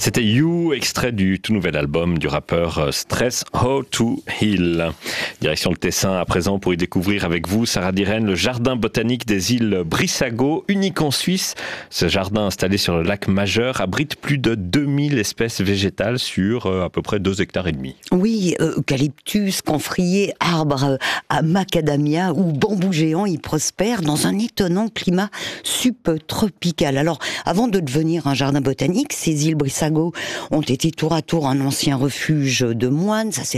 C'était You, extrait du tout nouvel album du rappeur Stress How to Heal. Direction le Tessin à présent pour y découvrir avec vous, Sarah Diren, le jardin botanique des îles Brissago, unique en Suisse. Ce jardin installé sur le lac Majeur abrite plus de 2000 espèces végétales sur à peu près 2,5 hectares. Oui, eucalyptus, camphrier, arbres à macadamia ou bambou géant, ils prospèrent dans un étonnant climat subtropical. Alors, avant de devenir un jardin botanique, ces îles Brissago ont été tour à tour un ancien refuge de moines, ça c'est